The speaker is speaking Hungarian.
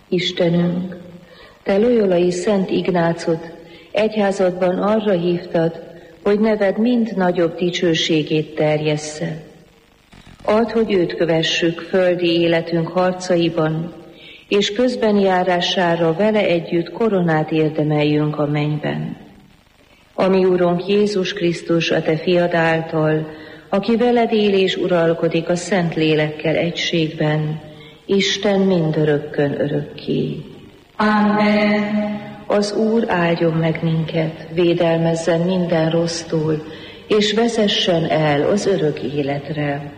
Istenünk, Te Loyolai Szent Ignácot egyházadban arra hívtad, hogy neved mind nagyobb dicsőségét terjessze. Add, hogy őt kövessük földi életünk harcaiban, és közbenjárására vele együtt koronát érdemeljünk a mennyben. Ami Urunk Jézus Krisztus, a Te fiad által, aki veled él és uralkodik a Szent Lélekkel egységben, Isten mindörökkön örökké. Amen. Az Úr áldjon meg minket, védelmezzen minden rossztól, és vezessen el az örök életre.